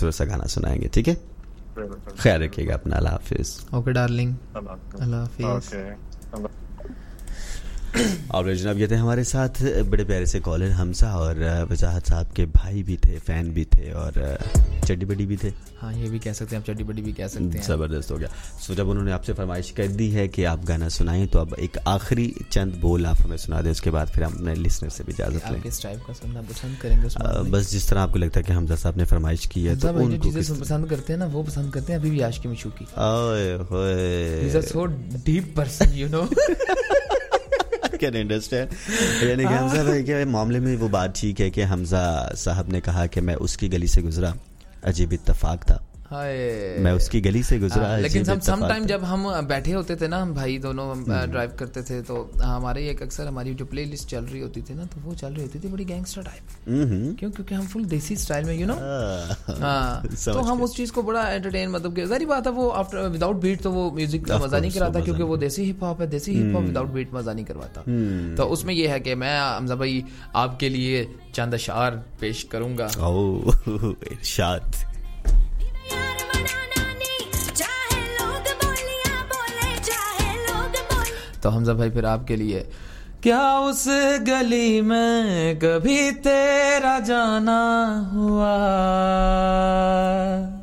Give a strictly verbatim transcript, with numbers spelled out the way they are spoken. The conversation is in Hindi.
खूबसूरत सा गाना सुनाएंगे, ठीक है? ख्याल रखिएगा अपना, अल्लाह हाफिज। ओके डार्लिंग, अल्लाह हाफिज। और जनाब ये थे हमारे साथ बड़े प्यारे से कॉलर हमजा, और वजाहत साहब के भाई भी थे, फैन भी थे, और चड्डी बड्डी भी थे। हाँ ये भी कह सकते हैं, आप चड्डी बड्डी भी कह सकते हैं। ज़बरदस्त हो गया। सो जब उन्होंने आपसे फरमाइश कर दी है कि आप गाना सुनाएं, तो अब एक आखिरी चंद बोल आप हमें सुना दें, उसके बाद फिर हम अपने लिसनर से भी इजाज़त लें। किस टाइप का सुनना पसंद करेंगे? बस जिस तरह आपको लगता है कि हमजा साहब ने फरमाइश की है, तो उनको चीज़ें पसंद करते हैं ना, वो पसंद करते हैं अभी भी आशिकी मशूकी। ओए होए, so deep person, you know. Can understand. यानी कि हमजा भाई के मामले में वो बात ठीक है कि हमजा साहब ने कहा कि मैं उसकी गली से गुजरा, अजीब इत्तेफाक था, मैं उसकी गली से गुजरा। लेकिन सम सम टाइम जब हम बैठे होते थे ना, हम भाई दोनों ड्राइव करते थे, तो हमारे एक अक्सर हमारी जो प्लेलिस्ट चल रही होती थी ना, तो वो चल रही होती थी बड़ी गैंगस्टर टाइप। क्यों? क्योंकि हम फुल देसी स्टाइल में, यू नो। हाँ, तो हम उस चीज को बड़ा एंटरटेन, मतलब जारी बात है, वो आफ्टर विदाउट बीट तो वो म्यूजिक मजा नहीं कराता, क्योंकि वो देसी हिप हॉप है, देसी हिप हॉप विदाउट बीट मजा नहीं करवाता। तो उसमें ये है कि मैं हमजा भाई आपके लिए चंद अशार पेश करूंगा। ओह इरशाद। तो हमजा भाई फिर आपके लिए, क्या उस गली में कभी तेरा जाना हुआ,